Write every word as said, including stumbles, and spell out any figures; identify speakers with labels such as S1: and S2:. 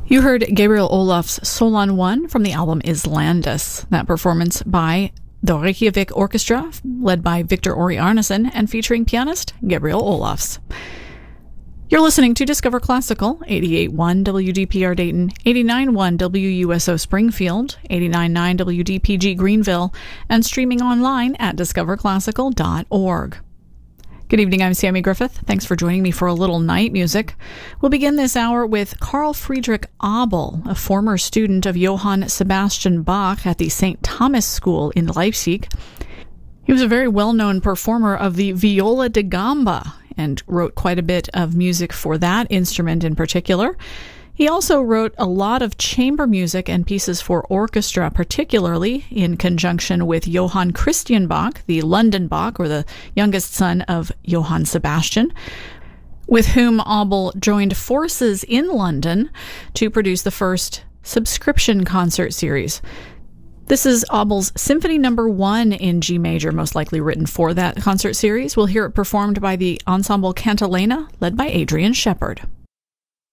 S1: You heard Gabriel Olof's Solon one from the album Islandus. That performance by the Reykjavik Orchestra, led by Victor Ori Arnesen and featuring pianist Gabriel Olofs. You're listening to Discover Classical, eighty-eight point one W D P R Dayton, eighty-nine point one W U S O Springfield, eighty-nine point nine W D P G Greenville, and streaming online at discover classical dot org. Good evening, I'm Sammy Griffith. Thanks for joining me for a little night music. We'll begin this hour with Carl Friedrich Abel, a former student of Johann Sebastian Bach at the Saint Thomas School in Leipzig. He was a very well-known performer of the viola da gamba and wrote quite a bit of music for that instrument in particular. He also wrote a lot of chamber music and pieces for orchestra, particularly in conjunction with Johann Christian Bach, the London Bach, or the youngest son of Johann Sebastian, with whom Abel joined forces in London to produce the first subscription concert series. This is Abel's Symphony Number One in G major, most likely written for that concert series. We'll hear it performed by the Ensemble Cantilena, led by Adrian Shepard.